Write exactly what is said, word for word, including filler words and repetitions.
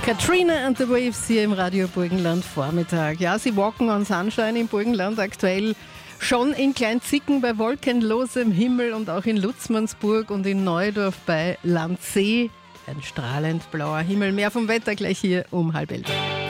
Katrina and the Waves hier im Radio Burgenland Vormittag. Ja, sie walken on Sunshine im Burgenland aktuell schon in Kleinzicken bei wolkenlosem Himmel und auch in Lutzmannsburg und in Neudorf bei Landsee. Ein strahlend blauer Himmel. Mehr vom Wetter gleich hier um halb elf.